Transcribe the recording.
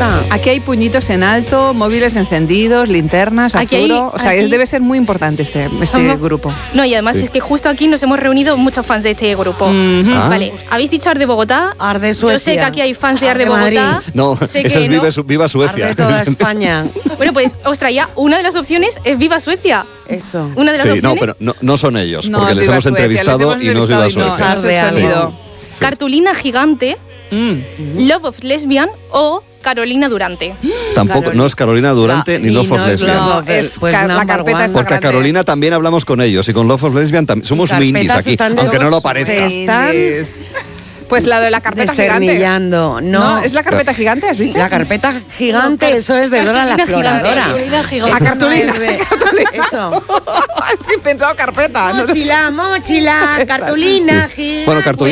verdad. Aquí hay puñitos en alto, móviles encendidos, linternas, Arturo. Debe ser muy importante este grupo. No, y además es que justo aquí nos hemos reunido muchos fans de este grupo. Vale, ¿habéis dicho Art de Bogotá? Art de Suecia. Yo sé que aquí hay fans de Art de Bogotá. No, eso es Viva Suecia. Art de toda España. Bueno, pues os traía, una de las opciones es Viva Suecia. Eso. Una de las opciones. No, pero no son ellos, porque les hemos entrevistado y no es Viva Suecia. Cartulina Gigante, Love of Lesbian o Carolina Durante. Tampoco, no es Carolina Durante ni Love of Lesbian. No, es la carpeta está porque a Carolina también hablamos con ellos y con Love of Lesbian también. Somos muy indies aquí, aunque no lo parezca. Pues la de la carpeta gigante. No, ¿es la carpeta gigante, has dicho? La carpeta gigante, eso es de Dora la Exploradora. La cartulina. Eso. Sí, he pensado carpeta. Mochila, cartulina. Bueno, cartulina.